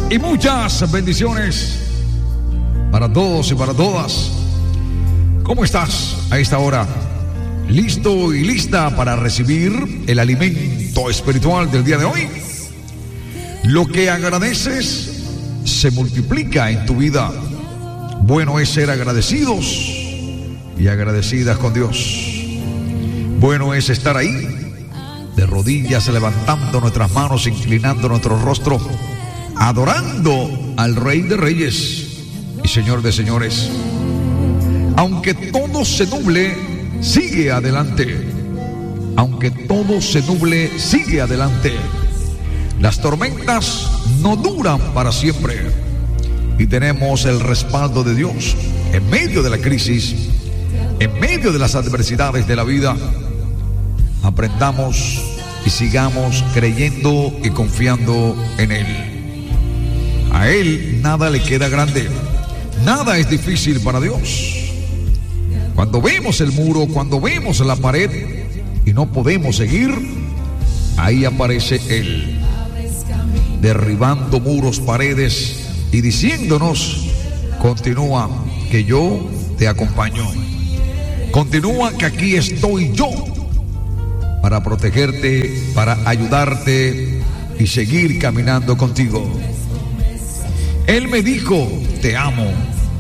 y muchas bendiciones para todos y para todas. ¿Cómo estás a esta hora? ¿Listo y lista para recibir el alimento espiritual del día de hoy? Lo que agradeces se multiplica en tu vida. Bueno es ser agradecidos y agradecidas con Dios. Bueno es estar ahí, de rodillas, levantando nuestras manos, inclinando nuestro rostro, adorando al Rey de Reyes y Señor de Señores. Aunque todo se nuble, sigue adelante. Aunque todo se nuble, sigue adelante. Las tormentas no duran para siempre y tenemos el respaldo de Dios en medio de la crisis, en medio de las adversidades de la vida. Aprendamos y sigamos creyendo y confiando en Él. A Él nada le queda grande, nada es difícil para Dios. Cuando vemos el muro, cuando vemos la pared y no podemos seguir, ahí aparece Él, derribando muros, paredes y diciéndonos: continúa, que yo te acompaño. Continúa, que aquí estoy yo para protegerte, para ayudarte y seguir caminando contigo. Él me dijo: te amo.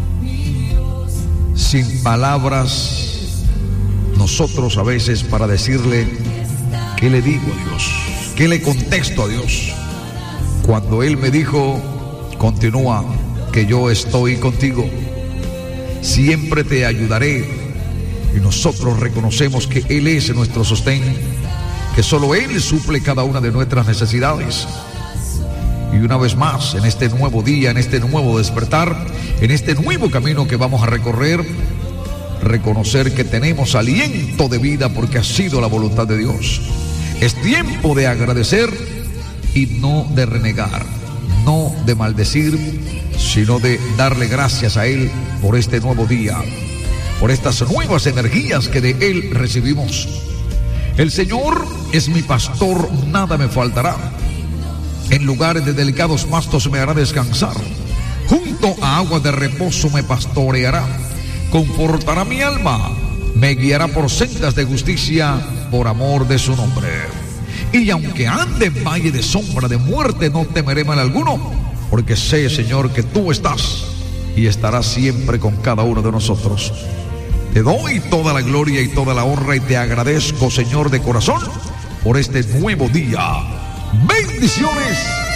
Sin palabras, nosotros a veces, para decirle, ¿qué le digo a Dios? ¿Qué le contesto a Dios? Cuando Él me dijo: continúa, que yo estoy contigo, siempre te ayudaré. Y nosotros reconocemos que Él es nuestro sostén, que solo Él suple cada una de nuestras necesidades. Y una vez más, en este nuevo día, en este nuevo despertar, en este nuevo camino que vamos a recorrer, reconocer que tenemos aliento de vida porque ha sido la voluntad de Dios. Es tiempo de agradecer y no de renegar, no de maldecir, sino de darle gracias a Él por este nuevo día, por estas nuevas energías que de Él recibimos. El Señor es mi pastor, nada me faltará. En lugares de delicados pastos me hará descansar. Junto a aguas de reposo me pastoreará. Confortará mi alma. Me guiará por sendas de justicia por amor de su nombre. Y aunque ande en valle de sombra de muerte, no temeré mal alguno, porque sé, Señor, que tú estás y estarás siempre con cada uno de nosotros. Te doy toda la gloria y toda la honra y te agradezco, Señor, de corazón por este nuevo día. Bendiciones.